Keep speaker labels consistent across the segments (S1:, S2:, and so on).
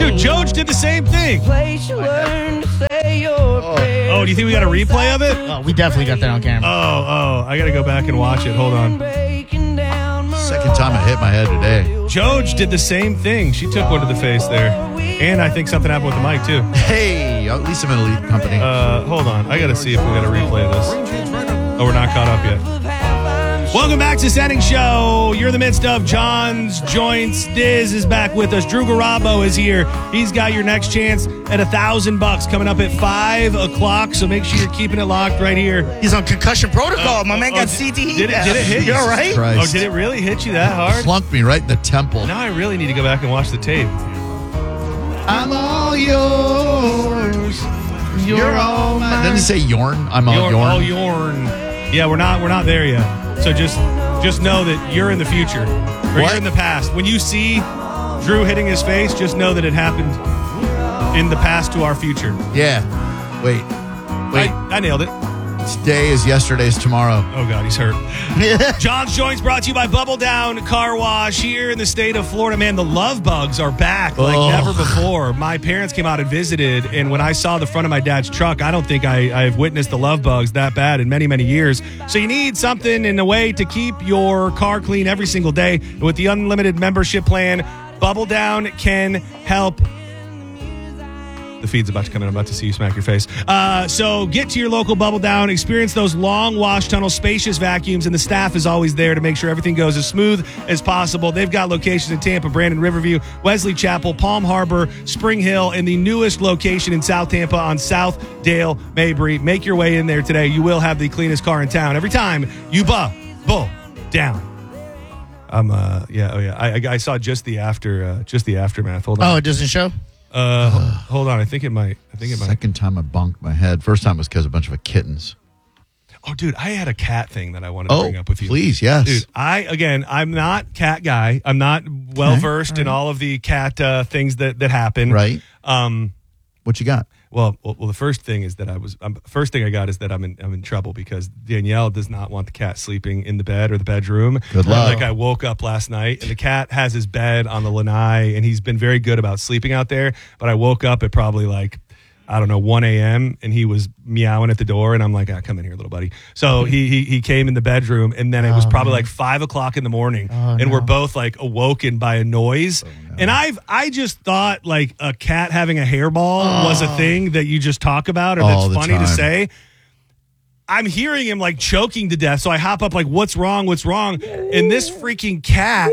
S1: Dude, Joj did the same thing. Oh, do you think we got a replay of it?
S2: Oh, we definitely got that on camera.
S1: Oh, I got to go back and watch it. Hold on.
S3: Second time I hit my head today.
S1: Joj did the same thing. She took one to the face there. And I think something happened with the mic, too.
S3: Hey, at least I'm in Elite Company.
S1: Hold on. I got to see if we got a replay of this. Oh, we're not caught up yet. Welcome back to Setting Show. You're in the midst of John's Joints. Diz is back with us. Drew Garabo is here. He's got your next chance at $1,000 coming up at 5 o'clock. So make sure you're keeping it locked right here.
S2: He's on concussion protocol. My man got CTE.
S1: Did it hit you?
S2: You all right?
S3: Christ.
S1: Oh, did it really hit you that hard?
S3: Plunked me right in the temple.
S1: Now I really need to go back and watch the tape.
S3: I'm all yours. You're all mine. Didn't it say Yorn? I'm all Yorn.
S1: Oh, Yorn. Yeah, we're not there yet. So just know that you're in the future. Or
S3: What?
S1: you're in the past. When you see Drew hitting his face, just know that it happened in the past to our future.
S3: Yeah. Wait.
S1: I nailed it.
S3: Today is yesterday's tomorrow.
S1: Oh, God, he's hurt. John's Joints brought to you by Bubble Down Car Wash here in the state of Florida. Man, the love bugs are back like never before. My parents came out and visited, and when I saw the front of my dad's truck, I don't think I've witnessed the love bugs that bad in many, many years. So you need something in a way to keep your car clean every single day. And with the unlimited membership plan, Bubble Down can help. The feed's about to come in. I'm about to see you smack your face. So get to your local Bubble Down. Experience those long wash tunnels, spacious vacuums, and the staff is always there to make sure everything goes as smooth as possible. They've got locations in Tampa, Brandon, Riverview, Wesley Chapel, Palm Harbor, Spring Hill, and the newest location in South Tampa on South Dale Mabry. Make your way in there today. You will have the cleanest car in town every time you Bubble Down. I saw just the aftermath. Hold on.
S2: Oh, it doesn't show?
S1: Hold on. I think it might.
S3: Second time I bunked my head. First time was because a bunch of kittens.
S1: Oh, dude, I had a cat thing that I wanted to bring up with you.
S3: Please, yes.
S1: Dude, I'm not cat guy. I'm not well-versed in all of the cat things that happen.
S3: Right. What you got?
S1: Well, the first thing is that first thing I got is that I'm in trouble because Danielle does not want the cat sleeping in the bed or the bedroom.
S3: Good luck.
S1: Like I woke up last night and the cat has his bed on the lanai and he's been very good about sleeping out there. But I woke up at probably 1 a.m. and he was meowing at the door and I'm like, come in here, little buddy. So he came in the bedroom and then it was probably 5 o'clock in the morning and we're both awoken by a noise. And I just thought a cat having a hairball was a thing that you just talk about or
S3: All
S1: that's
S3: the
S1: funny to
S3: time.
S1: say. I'm hearing him choking to death. So I hop up what's wrong? And this freaking cat,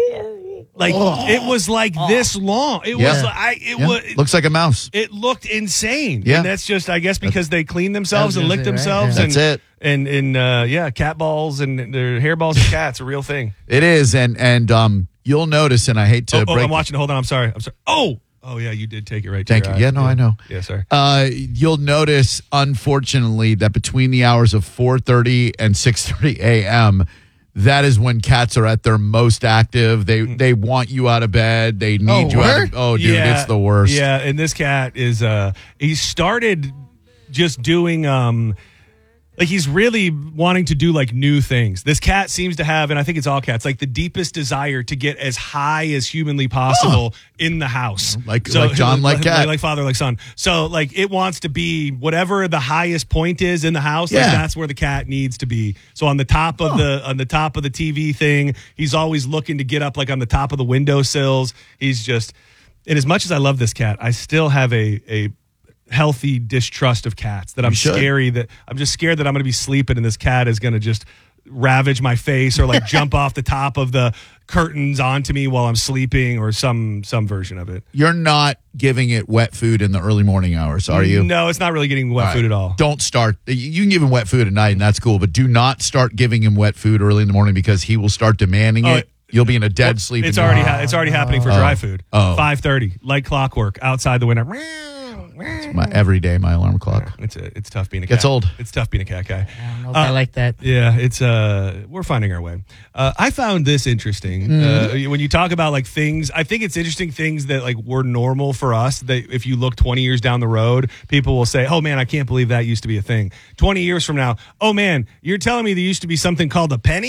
S1: it was this long. It was
S3: looks like a mouse.
S1: it looked insane.
S3: Yeah.
S1: And that's just, I guess, because they clean themselves
S2: I
S1: and
S2: was
S1: lick
S2: gonna say, right?
S1: themselves.
S3: That's it.
S1: And cat balls and their hairballs and cats, a real thing.
S3: It is, and you'll notice, and I hate to break.
S1: I'm watching. Hold on. I'm sorry. Oh, yeah, you did take it right to
S3: Thank
S1: your
S3: you.
S1: eye.
S3: Yeah, no, I know.
S1: Yeah, sorry.
S3: You'll notice, unfortunately, that between the hours of 4:30 and 6:30 a.m., that is when cats are at their most active. They want you out of bed. They need you out of. Oh, dude,
S1: Yeah,
S3: it's the worst.
S1: Yeah, and this cat is. He started just doing. He's really wanting to do new things. This cat seems to have, and I think it's all cats, the deepest desire to get as high as humanly possible in the house.
S3: Like John, like cat.
S1: Like father, like son. So it wants to be whatever the highest point is in the house.
S3: Yeah.
S1: That's where the cat needs to be. So on the top of the TV thing, he's always looking to get up on the top of the windowsills. He's just, and as much as I love this cat, I still have a healthy distrust of cats that I'm just scared that I'm going to be sleeping and this cat is going to just ravage my face or jump off the top of the curtains onto me while I'm sleeping or some version of it.
S3: You're not giving it wet food in the early morning hours, are you?
S1: No, it's not really getting wet food at all.
S3: Don't start. You can give him wet food at night, and that's cool, but do not start giving him wet food early in the morning because he will start demanding it. You'll be in a dead sleep.
S1: It's already happening for dry food. 5:30, like clockwork, outside the window.
S3: It's my alarm clock.
S1: It's tough being a cat.
S3: Gets old.
S1: It's tough being a cat guy.
S2: I don't know if I like that.
S1: Yeah, it's we're finding our way. I found this interesting. When you talk about things, I think it's interesting things that were normal for us that if you look 20 years down the road, people will say, "Oh man, I can't believe that used to be a thing." 20 years from now, "Oh man, you're telling me there used to be something called a penny?"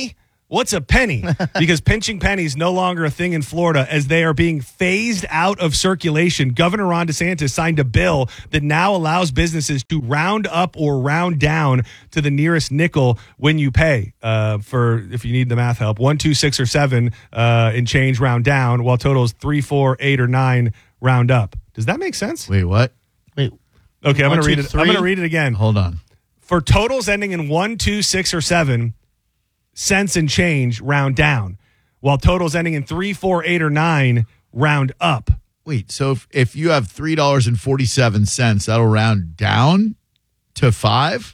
S1: What's a penny? Because pinching pennies no longer a thing in Florida as they are being phased out of circulation. Governor Ron DeSantis signed a bill that now allows businesses to round up or round down to the nearest nickel when you pay. For if you need the math help, 1, 2, 6, or 7 in change round down, while totals 3, 4, 8, or 9 round up. Does that make sense?
S3: Wait, what?
S2: Wait.
S1: Okay, I'm
S2: 1,
S1: going to
S2: 2,
S1: read it.
S2: 3?
S1: I'm going to read it again.
S3: Hold on.
S1: For totals ending in 1, 2, 6, or 7 cents and change, round down, while totals ending in 3, 4, 8, or 9 round up.
S3: Wait, so if you have $3.47, that'll round down to 5?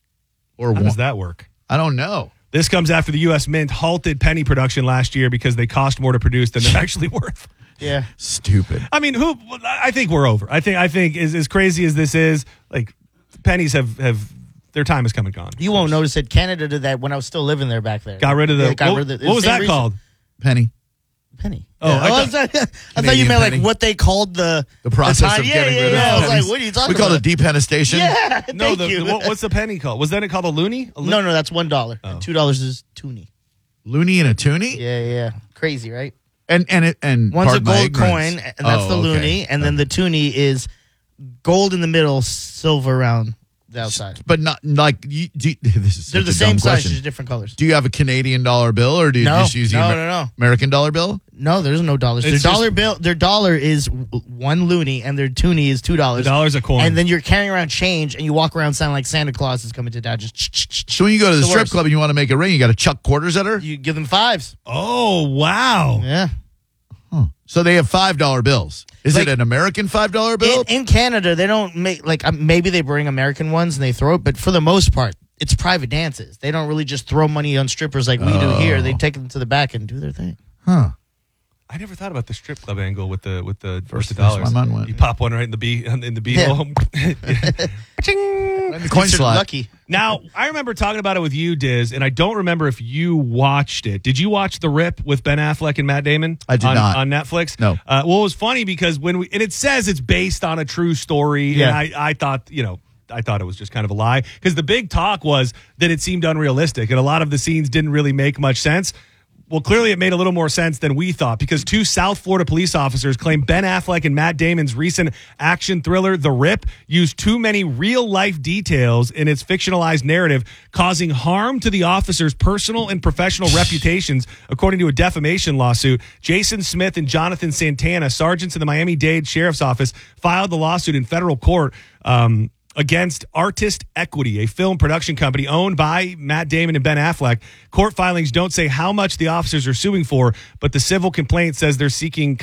S3: Or
S1: How does that work?
S3: I don't know.
S1: This comes after the U.S. Mint halted penny production last year because they cost more to produce than they're actually worth.
S2: Yeah.
S3: Stupid.
S1: I mean, I think we're over. I think as crazy as this is, like pennies have their time has come and gone.
S2: You won't notice it. Canada did that when I was still living there back there.
S1: Got rid of the.
S2: Yeah, got
S1: what
S2: rid of
S1: what was
S2: same
S1: that
S2: reason.
S1: called?
S3: Penny.
S2: Penny.
S1: Oh,
S2: Yeah.
S1: I
S2: I thought you
S3: Canadian
S2: meant
S3: penny.
S2: like what they called the
S3: process
S2: time.
S3: of getting rid of
S2: I was
S3: pennies.
S2: like, what are you talking
S3: We call
S2: about?
S3: it depenistation.
S2: Yeah,
S1: No,
S2: thank you.
S1: what's the penny called? Was that it called a loony?
S2: No, that's $1.
S1: Oh.
S2: And $2 is toonie.
S3: Loony and a toonie?
S2: Yeah. Crazy, right?
S3: And
S2: One's a
S3: pardon my
S2: gold
S3: ignorance.
S2: coin, and that's the
S3: okay.
S2: loonie, and then the toonie is gold in the middle, silver around the outside.
S3: But not like this is
S2: They're
S3: such
S2: the
S3: a
S2: same
S3: dumb
S2: size,
S3: question.
S2: just different colors.
S3: Do you have a Canadian dollar bill or do you
S2: No.
S3: just use the
S2: No.
S3: American dollar bill?
S2: No, there's no dollars.
S1: It's
S2: Their dollar is one loonie, and their toonie is $2.
S1: The dollar's a coin.
S2: And then you're carrying around change, and you walk around sounding like Santa Claus is coming to town. Just
S3: So when you go to the
S2: The
S3: strip
S2: worst.
S3: club and you want to make a ring, you got to chuck quarters at her?
S2: you give them $5s.
S1: Oh wow!
S2: Yeah.
S3: So they have $5 bills. Is
S2: Like-
S3: it an American $5 bill?
S2: In Canada, they don't make like maybe they bring American ones and they throw it, but for the most part, it's private dances. They don't really just throw money on strippers like we do here. They take them to the back and do their thing.
S3: Huh.
S1: I never thought about the strip club angle with the
S3: First
S1: dollars.
S3: my mind went.
S1: You pop one right in the B
S2: Yeah.
S1: hole. Ching.
S3: The coin
S2: Considered
S3: slot.
S2: lucky.
S1: Now, I remember talking about it with you, Diz, and I don't remember if you watched it. Did you watch The Rip with Ben Affleck and Matt Damon?
S3: I did not.
S1: On Netflix?
S3: No.
S1: Well, it was funny because and it says it's based on a true story,
S2: Yeah.
S1: and I thought, I thought it was just kind of a lie because the big talk was that it seemed unrealistic and a lot of the scenes didn't really make much sense. Well, clearly it made a little more sense than we thought because 2 South Florida police officers claim Ben Affleck and Matt Damon's recent action thriller, The Rip, used too many real-life details in its fictionalized narrative, causing harm to the officers' personal and professional reputations, according to a defamation lawsuit. Jason Smith and Jonathan Santana, sergeants in the Miami-Dade Sheriff's Office, filed the lawsuit in federal court against Artist Equity, a film production company owned by Matt Damon and Ben Affleck. Court filings don't say how much the officers are suing for, but the civil complaint says they're seeking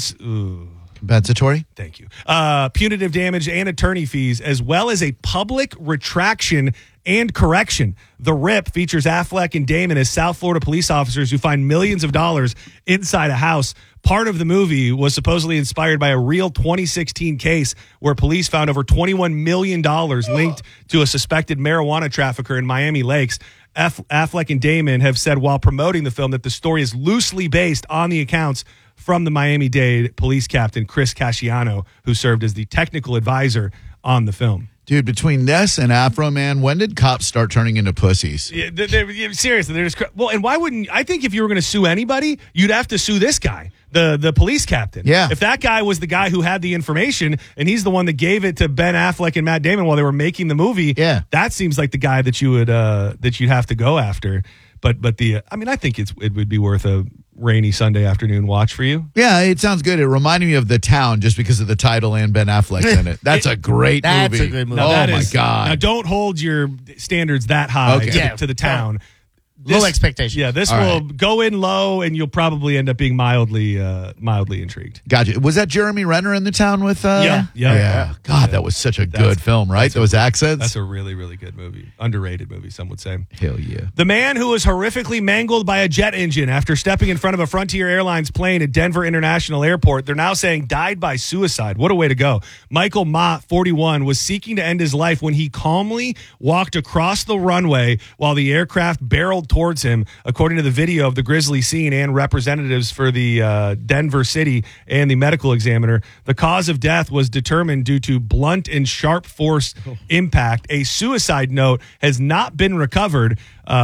S3: Compensatory?
S1: Thank you. Punitive damage and attorney fees, as well as a public retraction and correction. The Rip features Affleck and Damon as South Florida police officers who find millions of dollars inside a house. Part of the movie was supposedly inspired by a real 2016 case where police found over $21 million linked to a suspected marijuana trafficker in Miami Lakes. Affleck and Damon have said while promoting the film that the story is loosely based on the accounts from the Miami-Dade police captain, Chris Casciano, who served as the technical advisor on the film.
S3: Dude, between this and Afro Man, when did cops start turning into pussies?
S1: Yeah, seriously, they're just well. And why wouldn't I think if you were going to sue anybody, you'd have to sue this guy, the police captain.
S3: Yeah.
S1: If that guy was the guy who had the information and he's the one that gave it to Ben Affleck and Matt Damon while they were making the movie,
S3: Yeah.
S1: that seems like the guy that you would that you'd have to go after. But I think it would be worth a rainy Sunday afternoon watch for you.
S3: Yeah, it sounds good. It reminded me of The Town just because of the title and Ben Affleck's in it. That's a great
S2: That's
S3: movie.
S2: a good movie.
S1: Now,
S3: Oh,
S1: that
S3: my
S1: is-
S3: God.
S1: Now, don't hold your standards that high
S3: Okay.
S2: Yeah.
S1: to the town.
S2: Low expectations.
S1: Yeah, this
S3: All
S1: will
S3: right.
S1: go in low, and you'll probably end up being mildly intrigued.
S3: Gotcha. Was that Jeremy Renner in The Town with?
S1: Yeah.
S3: God, that was such a good film, right? Those accents.
S1: That's a really, really good movie. Underrated movie, some would say.
S3: Hell yeah.
S1: The man who was horrifically mangled by a jet engine after stepping in front of a Frontier Airlines plane at Denver International Airport, they're now saying died by suicide. What a way to go. Michael Mott, 41, was seeking to end his life when he calmly walked across the runway while the aircraft barreled towards him. According to the video of the grizzly scene and representatives for the Denver City and the medical examiner, the cause of death was determined due to blunt and sharp force impact. A suicide note has not been recovered.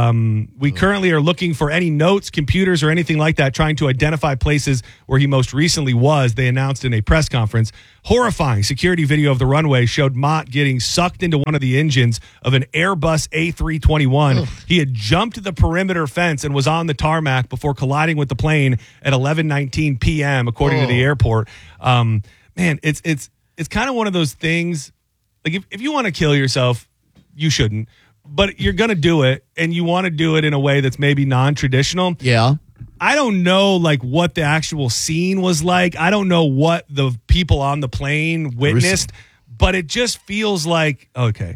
S1: We currently are looking for any notes, computers, or anything like that, trying to identify places where he most recently was, they announced in a press conference. Horrifying security video of the runway showed Mott getting sucked into one of the engines of an Airbus A321. He had jumped the perimeter fence and was on the tarmac before colliding with the plane at 11:19 p.m., according to the airport. Man, it's kind of one of those things, like if you want to kill yourself, you shouldn't. But you're going to do it, and you want to do it in a way that's maybe non-traditional.
S3: Yeah.
S1: I don't know, like, what the actual scene was like. I don't know what the people on the plane witnessed, but it just feels like, okay,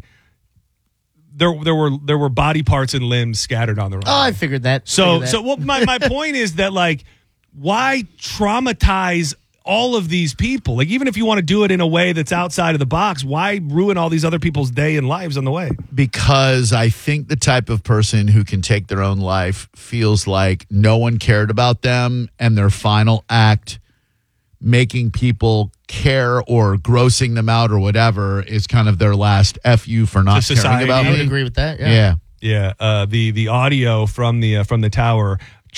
S1: there were body parts and limbs scattered on the road.
S2: Oh, I figured that.
S1: So well, my point is that, like, why traumatize all of these people? Like, even if you want to do it in a way that's outside of the box, why ruin all these other people's day and lives on the way?
S3: Because I think the type of person who can take their own life feels like no one cared about them, and their final act, making people care or grossing them out or whatever, is kind of their last F you for not caring about
S2: I would
S3: me.
S2: agree with that.
S3: Yeah.
S1: The audio from the tower.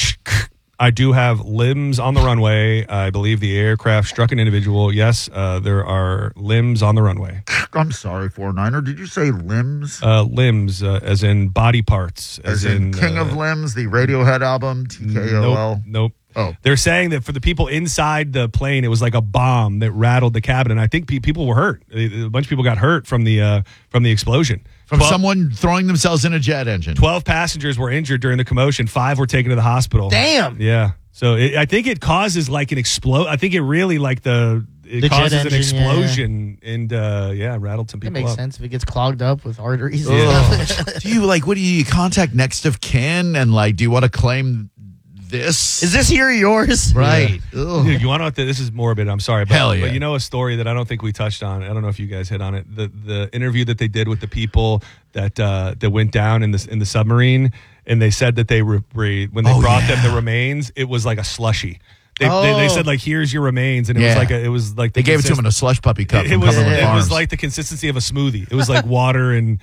S1: I do have limbs on the runway. I believe the aircraft struck an individual. Yes, there are limbs on the runway.
S3: I'm sorry, 49er. Did you say limbs?
S1: Limbs, as in body parts.
S3: As in King of Limbs, the Radiohead album, TKOL?
S1: Nope.
S3: Oh.
S1: They're saying that for the people inside the plane, it was like a bomb that rattled the cabin, and I think people were hurt. A bunch of people got hurt from the explosion.
S3: From someone throwing themselves in a jet engine.
S1: 12 passengers were injured during the commotion. 5 were taken to the hospital.
S2: Damn.
S1: Yeah. So I think it causes like an explode. I think it really like it
S2: The
S1: causes
S2: jet
S1: an
S2: engine,
S1: and rattled some
S2: That
S1: people
S2: makes
S1: up.
S2: sense if it gets clogged up with arteries.
S3: Do you contact next of kin and like, do you want to claim this?
S2: Is this here yours?
S3: Right.
S1: Dude, you want to know what this is morbid. I'm sorry. But,
S3: Hell yeah.
S1: But you know a story that I don't think we touched on. I don't know if you guys hit on it. The interview that they did with the people that went down in the submarine, and they said that when they brought them the remains, it was like a slushy. They said like, here's your remains, and it was like
S3: they gave it to him in a slush puppy cup.
S1: It was like the consistency of a smoothie. It was like water and.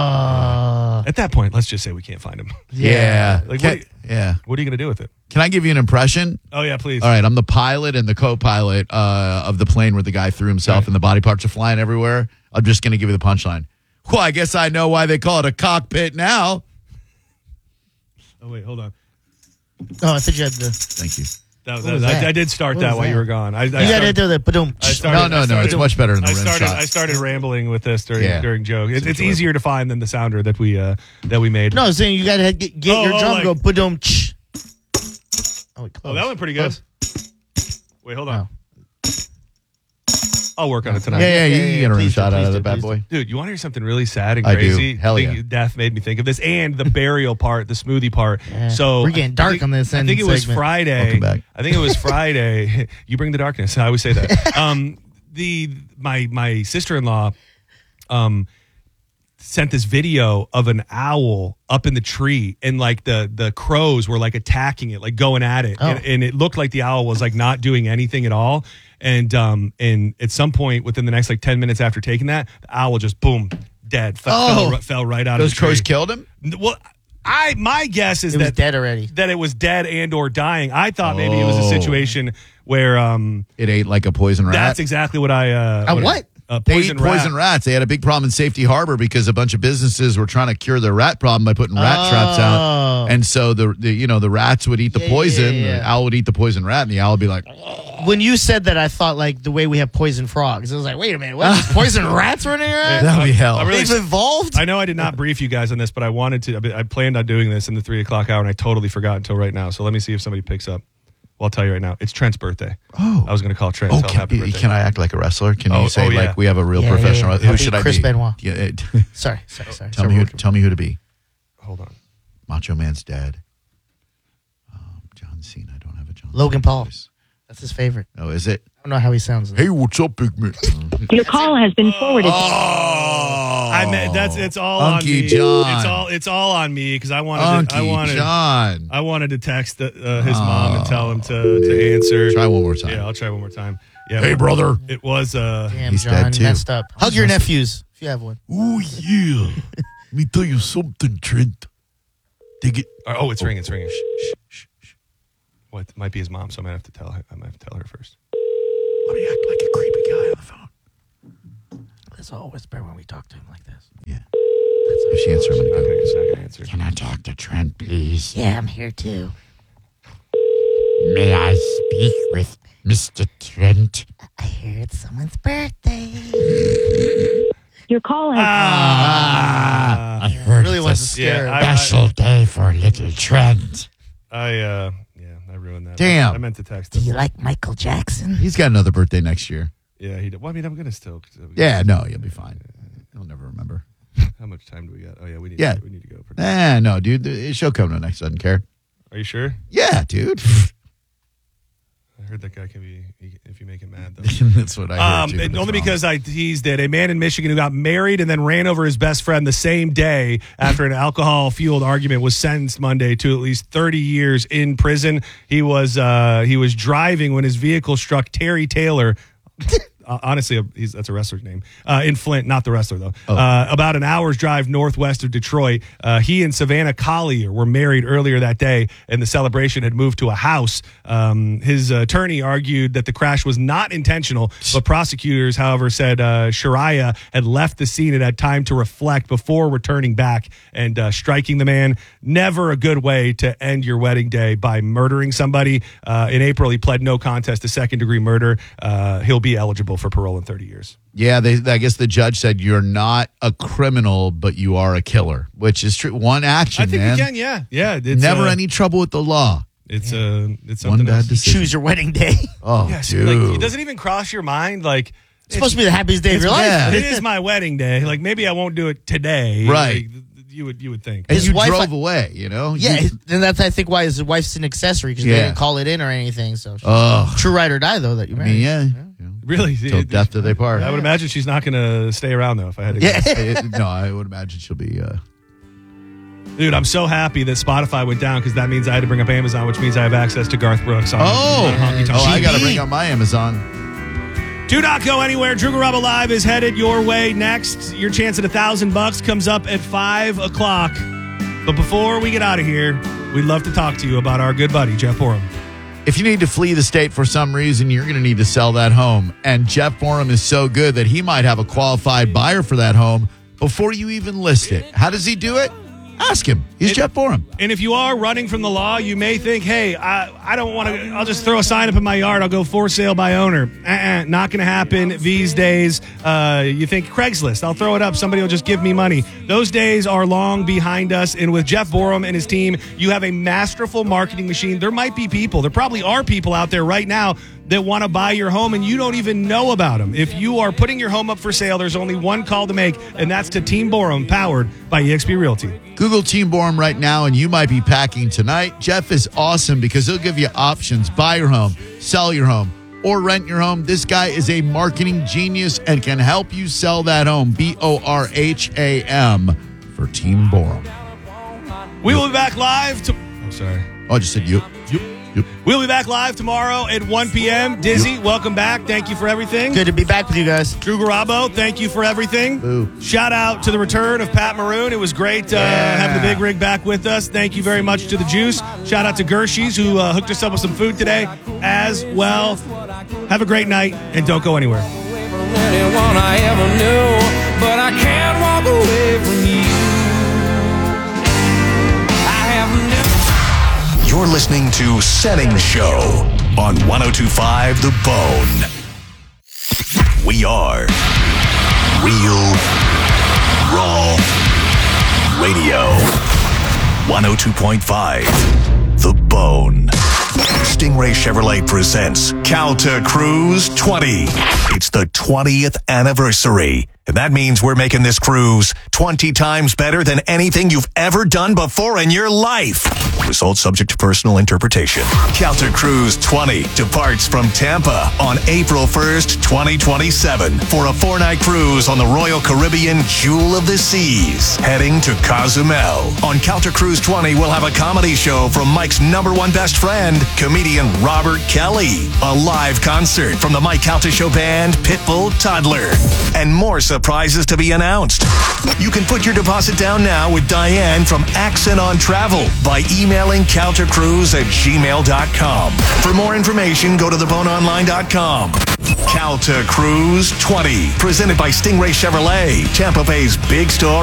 S1: At that point, let's just say we can't find him.
S3: Yeah.
S1: Like,
S3: yeah.
S1: What are you going to do with it?
S3: Can I give you an impression?
S1: Oh yeah, please.
S3: All right, I'm the pilot and the co-pilot of the plane where the guy threw himself and the body parts are flying everywhere. I'm just going to give you the punchline. Well, I guess I know why they call it a cockpit now.
S1: Oh wait, hold on.
S2: Oh, I think you had the.
S3: Thank you.
S1: I did start that while you were gone.
S2: You got to do the ba-doom.
S3: No. It's much better than the rim shot.
S1: I started rambling with this during joke. It's easier to find than the sounder that we made.
S2: No, I'm saying you got to get your drum go ba-doom.
S1: Oh, that went pretty good. Wait, hold on. I'll work on it tonight.
S3: Yeah, you can get a rim shot out of the bad boy.
S1: Dude, you want to hear something really sad and
S3: I
S1: crazy?
S3: do. Hell yeah.
S1: Death made me think of this, and the burial part, the smoothie part.
S2: Yeah.
S1: So
S2: we're getting dark on this.
S1: I think it was
S2: segment.
S1: Friday.
S3: Welcome back.
S1: I think it was Friday. You bring the darkness. I always say that. My sister-in-law sent this video of an owl up in the tree, and like the crows were like attacking it, like going at it, and it looked like the owl was like not doing anything at all. And at some point within the next like 10 minutes after taking that, the owl just boom, dead, fell right out of the tree.
S3: Those crows killed him?
S1: Well, my guess is
S2: it was dead already.
S1: That it was dead and or dying. I thought maybe it was a situation where
S3: it ate like a poison rat.
S1: That's exactly what I
S2: what?
S3: They eat poison rats. They had a big problem in Safety Harbor because a bunch of businesses were trying to cure their rat problem by putting rat traps out. And so the rats would eat the poison. The owl would eat the poison rat, and the owl would be like.
S2: When you said that, I thought like the way we have poison frogs. I was like, wait a minute, what? There's poison rats running around?
S3: That would be hell.
S2: They've evolved?
S1: I know I did not brief you guys on this, but I wanted to. I planned on doing this in the 3 o'clock hour, and I totally forgot until right now. So let me see if somebody picks up. Well, I'll tell you right now. It's Trent's birthday.
S3: Oh.
S1: I was going to call Trent and tell him happy birthday.
S3: Can I act like a wrestler? Can you say like we have a real professional?
S2: Yeah.
S3: Who should I be?
S2: Chris Benoit.
S3: Yeah,
S2: Sorry.
S3: Tell me who to be.
S1: Hold on.
S3: Macho Man's dad. John Cena. I don't have a John.
S2: Logan Paul.
S3: Voice.
S2: That's his favorite.
S3: Oh, is it?
S2: I don't know how he sounds.
S3: Hey, what's up, big man?
S4: Your call has been forwarded.
S3: Oh.
S1: It's all on
S3: Unky
S1: me.
S3: John.
S1: It's all on me because I wanted to text his mom and tell him to answer.
S3: Try one more time.
S1: Yeah, I'll try one more time. Yeah,
S3: Hey, brother.
S1: It was
S2: Damn,
S3: He's
S2: John,
S3: dead, too.
S2: messed up. Hug your nephews if you have one.
S3: Oh, yeah. Let me tell you something, Trent. Dig it.
S1: Oh, it's ringing. Shh. What? It might be his mom, so I might have to tell her. First.
S3: Let me act like a creepy guy on the phone.
S2: Let's all whisper when we talk to him like this.
S3: Yeah. If she answers, I'm going to
S1: She's not gonna answer.
S3: Can I talk to Trent, please?
S2: Yeah, I'm here too.
S3: May I speak with Mr. Trent?
S2: I hear it's someone's birthday.
S4: Your call has
S3: I heard
S2: really wasn't scared.
S3: special day for little Trent.
S1: I ruined that.
S3: Damn.
S1: I meant to text
S2: Do
S1: him.
S2: you like Michael Jackson?
S3: He's got another birthday next year.
S1: Yeah, he did. Well, I mean, I'm gonna still.
S3: Yeah, no, you'll be fine. You'll never remember.
S1: How much time do we got? Oh yeah, we need.
S3: Yeah.
S1: We need to go.
S3: No, dude. She'll come to next. Doesn't care.
S1: Are you sure?
S3: Yeah, dude.
S1: I heard that guy can be if you make him mad though.
S3: That's what I heard too.
S1: And
S3: but
S1: only
S3: it's
S1: because I teased it. A man in Michigan who got married and then ran over his best friend the same day after an alcohol-fueled argument was sentenced Monday to at least 30 years in prison. He was driving when his vehicle struck Terry Taylor. Honestly, that's a wrestler's name. In Flint, not the wrestler, though. About an hour's drive northwest of Detroit. He and Savannah Collier were married earlier that day, and the celebration had moved to a house. His attorney argued that the crash was not intentional, but prosecutors, however, said Shariah had left the scene and had time to reflect before returning back and striking the man. Never a good way to end your wedding day by murdering somebody. In April, he pled no contest to second-degree murder. He'll be eligible for parole in 30 years.
S3: Yeah, I guess the judge said you're not a criminal, but you are a killer, which is true. One action,
S1: I think
S3: man.
S1: you can, yeah. It's,
S3: Never any trouble with the law.
S1: It's
S3: One
S1: something
S3: bad
S1: else.
S3: decision.
S2: Choose your wedding day.
S3: Oh,
S1: Yes,
S3: dude.
S1: like, it doesn't even cross your mind. Like
S2: It's supposed to be the happiest day of your life.
S3: yeah.
S1: it is my wedding day. Like maybe I won't do it today.
S3: Right.
S1: Like, you would think.
S3: and
S2: His
S3: you
S2: wife-
S3: drove away, you know?
S2: Yeah,
S3: You-
S2: and that's I think why his wife's an accessory because they
S3: Yeah.
S2: didn't call it in or anything. So
S3: Oh.
S2: true ride or die though that you
S3: I
S2: married.
S3: mean, yeah.
S1: Really?
S3: Till death do they part.
S1: I would imagine she's not going to stay around though. If I had to.
S2: Yeah.
S1: guess.
S3: No, I would imagine she'll be.
S1: Dude, I'm so happy that Spotify went down because that means I had to bring up Amazon, which means I have access to Garth Brooks. On Honky Tonk.
S3: I got to
S2: GB.
S3: bring up my Amazon.
S1: Do not go anywhere. Drew Garabo Live is headed your way next. Your chance at $1,000 comes up at 5 o'clock. But before we get out of here, we'd love to talk to you about our good buddy, Jeff Borum.
S3: If you need to flee the state for some reason, you're going to need to sell that home. And Jeff Borum is so good that he might have a qualified buyer for that home before you even list it. How does he do it? Ask him. He's Jeff Borum.
S1: And if you are running from the law, you may think, hey, I don't want to, I'll just throw a sign up in my yard. I'll go for sale by owner. Not going to happen these days. You think Craigslist, I'll throw it up. Somebody will just give me money. Those days are long behind us. And with Jeff Borum and his team, you have a masterful marketing machine. There might be people, there probably are people out there right now that want to buy your home and you don't even know about them. If you are putting your home up for sale, there's only one call to make, and that's to Team Borum, powered by eXp Realty.
S3: Google Team Borum right now, and you might be packing tonight. Jeff is awesome because he'll give you options. Buy your home, sell your home, or rent your home. This guy is a marketing genius and can help you sell that home. BORHAM for Team Borum.
S1: We will be back live sorry.
S3: Oh, I just said you.
S1: We'll be back live tomorrow at 1 p.m. Dizzy, welcome back. Thank you for everything.
S2: Good to be back with you guys.
S1: Drew Garabo, thank you for everything.
S3: Boo.
S1: Shout out to the return of Pat Maroon. It was great having the Big Rig back with us. Thank you very much to the Juice. Shout out to Gershie's who hooked us up with some food today as well. Have a great night and don't go anywhere.
S5: Anyone I ever knew, but I can't walk away from you. I have never.
S6: You're listening to Setting Show on 102.5 The Bone. We are Real Raw Radio. 102.5 The Bone. Stingray Chevrolet presents Calta Cruise 20. It's the 20th anniversary. And that means we're making this cruise 20 times better than anything you've ever done before in your life. Results subject to personal interpretation. Calta Cruise 20 departs from Tampa on April 1st, 2027 for a 4-night cruise on the Royal Caribbean Jewel of the Seas, heading to Cozumel. On Calta Cruise 20, we'll have a comedy show from Mike's number one best friend, comedian Robert Kelly, a live concert from the Mike Calta Show band Pitbull Toddler, and more surprises to be announced. You can put your deposit down now with Diane from Accent on Travel by emailing caltacruise@gmail.com. For more information, go to theboneonline.com. Calta Cruise 20, presented by Stingray Chevrolet, Tampa Bay's big store